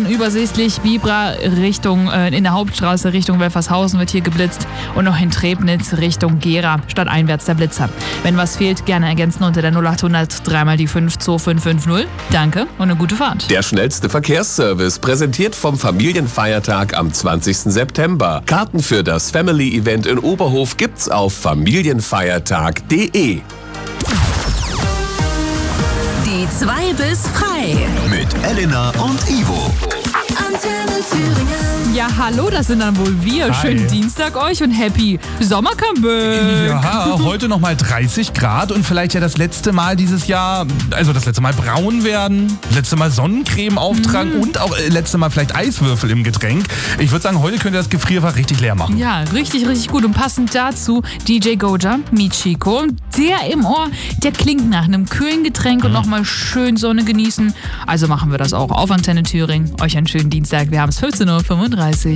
dann übersichtlich. Bibra Richtung in der Hauptstraße Richtung Welfershausen wird hier geblitzt und noch in Trebnitz Richtung Gera stadteinwärts der Blitzer. Wenn was fehlt, gerne ergänzen unter der 0800 3 mal die 5 2550. Danke und eine gute Fahrt. Der schnellste Verkehrsservice, präsentiert vom Familienfeiertag am 20. September. Karten für das Family-Event in Oberhof gibt's auf familienfeiertag.de. Die 2 bis frei. Mit Elena und Ivo. Antenne Thüringen. Ja, hallo, das sind dann wohl wir. Hi. Schönen Dienstag euch und happy Sommercomeback. Ja, heute nochmal 30 Grad und vielleicht ja das letzte Mal dieses Jahr, also das letzte Mal braun werden, letzte Mal Sonnencreme auftragen und auch letzte Mal vielleicht Eiswürfel im Getränk. Ich würde sagen, heute könnt ihr das Gefrierfach richtig leer machen. Ja, richtig, richtig gut. Und passend dazu DJ Goja, Michiko. Der im Ohr, der klingt nach einem kühlen Getränk und nochmal schön Sonne genießen. Also machen wir das auch auf Antenne Thüringen. Euch einen schönen Dienstag. Wir haben es 15:35 Uhr.